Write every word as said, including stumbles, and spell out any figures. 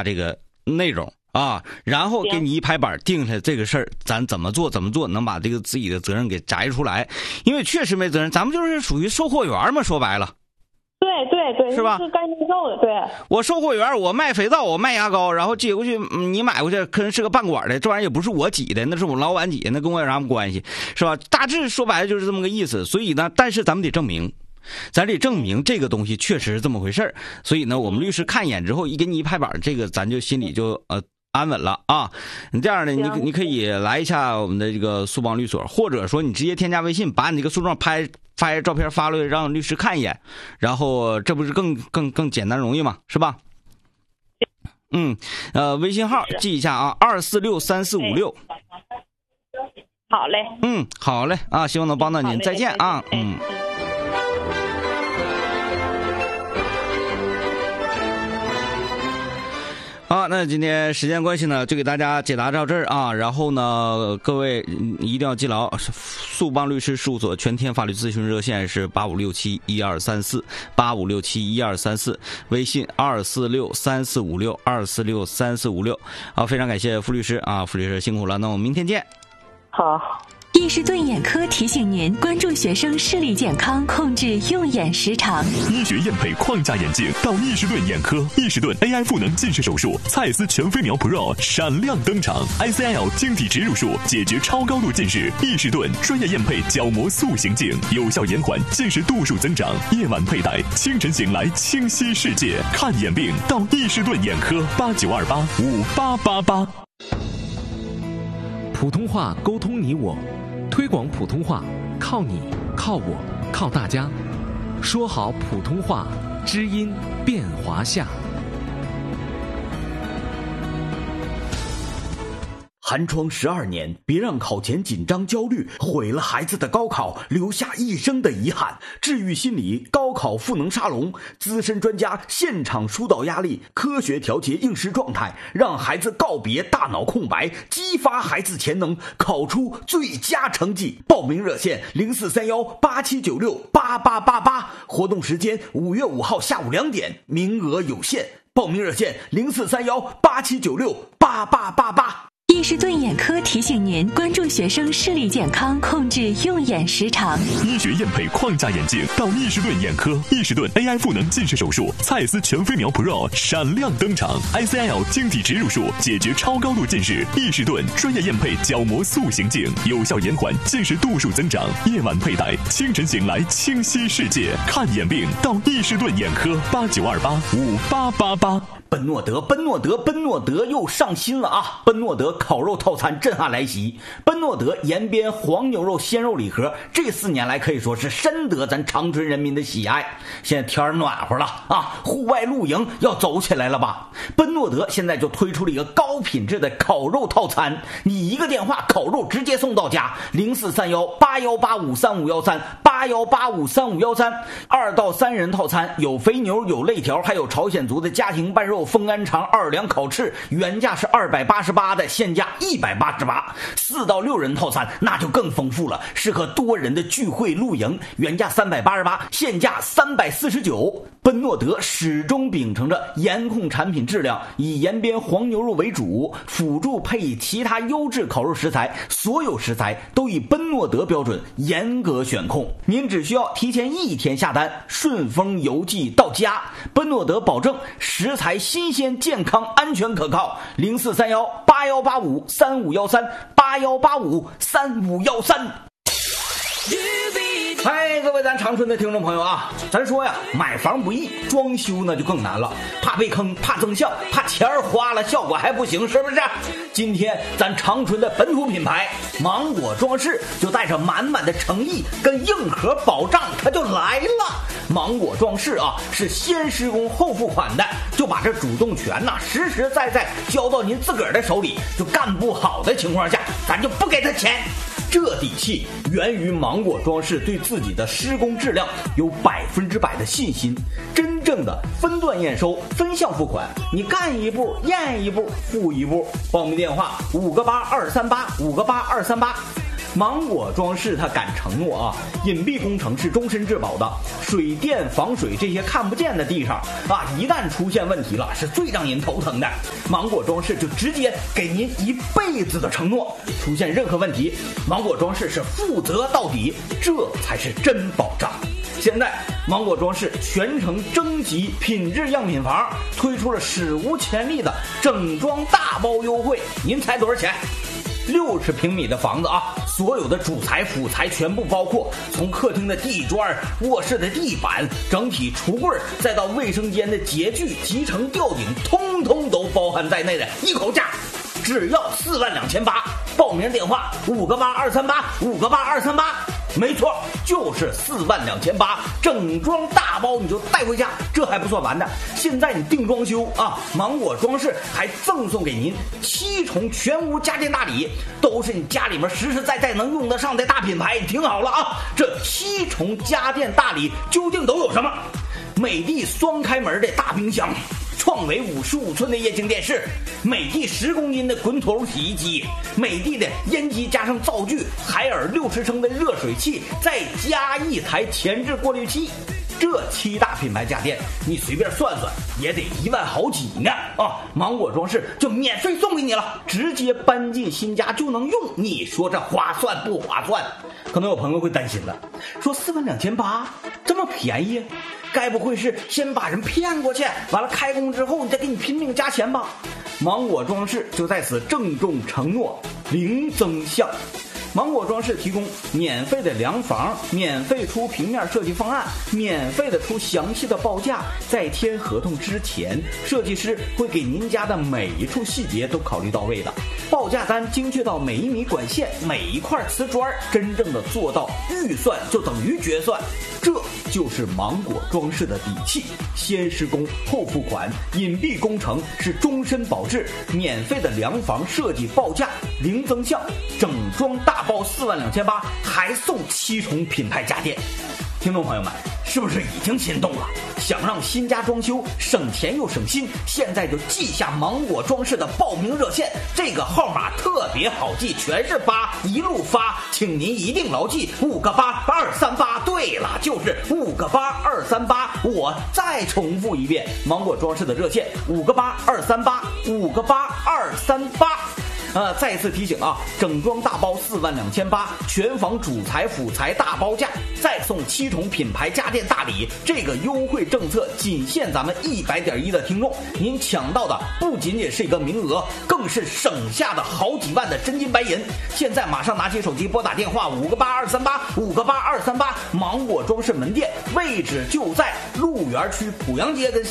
下这个内容啊，然后给你一拍板定下这个事儿，咱怎么做怎么做，能把这个自己的责任给摘出来。因为确实没责任，咱们就是属于售货员嘛，说白了。 对对对， 是吧？ 是干销售的，对。 我售货员，我卖肥皂，我卖牙膏，然后接过去，你买过去，可能是个半管的，这玩意儿也不是我挤的，那是我老板挤的，那跟我有啥关系，是吧？大致说白了就是这么个意思。所以呢，但是咱们得证明，咱得证明这个东西确实是这么回事儿。所以呢，我们律师看一眼之后，一给你一拍板，这个咱就心里就呃安稳了啊。你这样的，你你可以来一下我们的这个速邦律所，或者说你直接添加微信，把你这个诉状拍。发照片发了让律师看一眼，然后这不是更更更简单容易吗？是吧？嗯，呃，微信号记一下啊，二四六三四五六。 好嘞。 嗯，好嘞啊，希望能帮到您，再见啊，嗯。好，那今天时间关系呢，就给大家解答到这儿啊。然后呢，各位一定要记牢，速邦律师事务所全天法律咨询热线是八五六七一二三四八五六七一二三四，微信二四六三四五六二四六三四五六。好，非常感谢傅律师啊，傅律师辛苦了，那我们明天见。 好。 易士顿眼科提醒您关注学生视力健康，控制用眼时长。 医学验配框架眼镜到易士顿眼科，易士顿 A I 赋能近视手术，蔡司全飞秒 Pro 闪亮登场 ，I C L 晶体植入术解决超高度近视，易士顿专业验配角膜塑形镜，有效延缓近视度数增长。夜晚佩戴，清晨醒来清晰世界。看眼病到易士顿眼科，八九二八五八八八。 普通话沟通你我。推广普通话，靠你，靠我，靠大家。说好普通话，知音变华夏。 寒窗十二年，别让考前紧张焦虑毁了孩子的高考，留下一生的遗憾。治愈心理高考赋能沙龙，资深专家现场疏导压力，科学调节应试状态，让孩子告别大脑空白，激发孩子潜能，考出最佳成绩。报名热线零四三幺八七九六八八八八，活动时间五月五号下午两点，名额有限。报名热线零四三幺八七九六八八八八。 易士顿眼科提醒您关注学生视力健康，控制用眼时长。 医学验配框架眼镜到易士顿眼科，易士顿 A I 赋能近视手术，蔡司全飞秒 Pro 闪亮登场 ，I C L 晶体植入术解决超高度近视，易士顿专业验配角膜塑形镜，有效延缓近视度数增长。夜晚佩戴，清晨醒来清晰世界。看眼病到易士顿眼科，八九二八五八八八。 奔诺德，奔诺德，奔诺德又上新了啊！奔诺德烤肉套餐震撼来袭，奔诺德延边黄牛肉鲜肉礼盒，这四年来可以说是深得咱长春人民的喜爱。现在天暖和了啊，户外露营要走起来了吧？奔诺德现在就推出了一个高品质的烤肉套餐，你一个电话，烤肉直接送到家，零四三幺八幺八五三五幺三八幺八五三五幺三，二到三人套餐有肥牛，有肋条，还有朝鲜族的家庭拌肉。风干肠二两烤翅，原价是二百八十八的，现价一百八十八。四到六人套餐那就更丰富了，适合多人的聚会露营，原价三百八十八，现价三百四十九。奔诺德始终秉承着严控产品质量，以延边黄牛肉为主，辅助配以其他优质烤肉食材，所有食材都以奔诺德标准严格选控。您只需要提前一天下单，顺丰邮寄到家。奔诺德保证食材新鲜、健康、安全可靠。零四三幺八幺八五三五幺三八幺八五三五幺三。嗨，各位咱长春的听众朋友啊，咱说呀，买房不易，装修呢就更难了，怕被坑，怕增效，怕钱儿花了效果还不行，是不是？今天咱长春的本土品牌芒果装饰就带着满满的诚意跟硬核保障，它就来了。芒果装饰啊，是先施工后付款的，就把这主动权呐、啊、实实在在交到您自个儿的手里，就干不好的情况下，咱就不给他钱。这底气源于芒果装饰对自己的施工质量有百分之百的信心，真正的分段验收、分项付款，你干一步验一步付一步。报名电话五个八二三八五个八二三八。 芒果装饰它敢承诺啊，隐蔽工程是终身质保的，水电防水这些看不见的地方啊，一旦出现问题了，是最让人头疼的。芒果装饰就直接给您一辈子的承诺，出现任何问题，芒果装饰是负责到底，这才是真保障。现在芒果装饰全程征集品质样品房，推出了史无前例的整装大包优惠，您猜多少钱？六十平米的房子啊，所有的主材辅材全部包括，从客厅的地砖、卧室的地板、整体橱柜，再到卫生间的洁具、集成吊顶，通通都包含在内的一口价，只要四万两千八。报名电话五个八二三八五个八二三八。没错，就是四万两千八，整装大包你就带回家，这还不算完的。现在你定装修啊，芒果装饰还赠送给您七重全屋家电大礼，都是你家里面实实在在能用得上的大品牌。你听好了啊，这七重家电大礼究竟都有什么？美的双开门的大冰箱，创维五十五寸的液晶电视，美的十公斤的滚筒洗衣机，美的的烟机加上灶具，海尔六十升的热水器，再加一台前置过滤器。这七大品牌家电，你随便算算也得一万好几呢啊！芒果装饰就免费送给你了，直接搬进新家就能用，你说这划算不划算？可能有朋友会担心了，说四万两千八这么便宜，该不会是先把人骗过去，完了开工之后你再给你拼命加钱吧？芒果装饰就在此郑重承诺，零增项。芒果装饰提供免费的量房，免费出平面设计方案，免费的出详细的报价。在签合同之前，设计师会给您家的每一处细节都考虑到位的，报价单精确到每一米管线、每一块瓷砖，真正的做到预算就等于决算。这就是芒果装饰的底气，先施工后付款，隐蔽工程是终身保质，免费的量房设计报价零增项，整装大包四万两千八，还送七重品牌家电。听众朋友们，是不是已经心动了？想让新家装修省钱又省心，现在就记下芒果装饰的报名热线，这个号码特别好记，全是八，一路发，请您一定牢记五个八二三八。对了，就是五个八二三八。我再重复一遍，芒果装饰的热线五个八二三八，五个八二三八。呃，再次提醒啊，整装大包四万两千八，全房主材辅材大包价，再送七重品牌家电大礼。这个优惠政策仅限咱们一百点一的听众，您抢到的不仅仅是一个名额，更是省下的好几万的真金白银。现在马上拿起手机拨打电话五个八二三八五个八二三八，芒果装饰门店位置就在鹿园区濮阳街跟